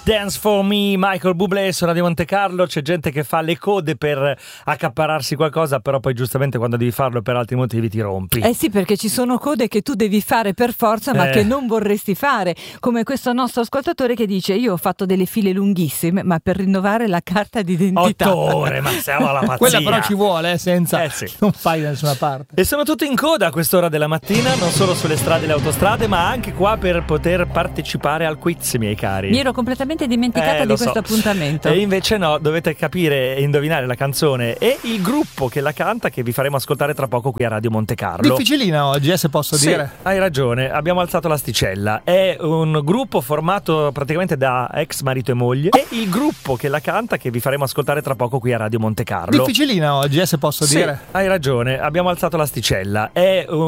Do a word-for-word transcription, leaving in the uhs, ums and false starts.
Dance for Me, Michael Bublé su Radio Monte Carlo. C'è gente che fa le code per accaparrarsi qualcosa, però poi giustamente quando devi farlo per altri motivi ti rompi. Eh sì, perché ci sono code che tu devi fare per forza ma eh. che non vorresti fare, come questo nostro ascoltatore che dice: io ho fatto delle file lunghissime ma per rinnovare la carta d'identità Otto ore, ma siamo alla pazzia. Quella però ci vuole, eh, senza eh sì. non fai da nessuna parte. E sono tutti in coda a quest'ora della mattina, non solo sulle strade e le autostrade, ma anche qua per poter partecipare al quiz, miei cari. Mi ero completamente dimenticata Eh, di lo questo so. appuntamento. E invece no, dovete capire e indovinare la canzone e il gruppo che la canta, che vi faremo ascoltare tra poco qui a Radio Monte Carlo. Difficilina oggi, eh, se posso Sì, dire. hai ragione, abbiamo alzato l'asticella. È un gruppo formato praticamente da ex marito e moglie e il gruppo che la canta, che vi faremo ascoltare tra poco qui a Radio Monte Carlo. Difficilina oggi, eh, se posso Sì, dire. hai ragione, abbiamo alzato l'asticella. È un